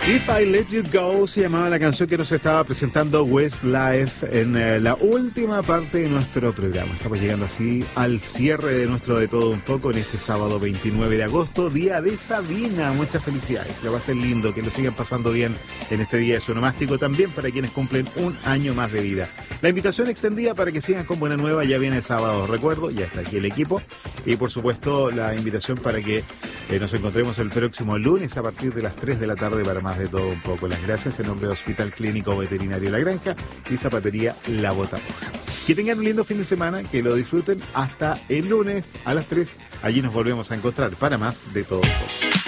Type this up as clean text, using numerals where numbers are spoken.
If I Let You Go se llamaba la canción que nos estaba presentando Westlife en la última parte de nuestro programa. Estamos llegando así al cierre de nuestro De Todo Un Poco en este sábado 29 de agosto, día de Sabina. Muchas felicidades, que va a ser lindo, que lo sigan pasando bien en este día de su onomástico, también para quienes cumplen un año más de vida. La invitación extendida para que sigan con Buena Nueva ya viene el sábado, recuerdo, ya está aquí el equipo. Y por supuesto la invitación para que nos encontremos el próximo lunes a partir de las 3 de la tarde para más De Todo Un Poco. Las gracias en nombre de Hospital Clínico Veterinario La Granja y Zapatería La Bota Roja. Que tengan un lindo fin de semana, que lo disfruten hasta el lunes a las 3. Allí nos volvemos a encontrar para más De Todo Un Poco.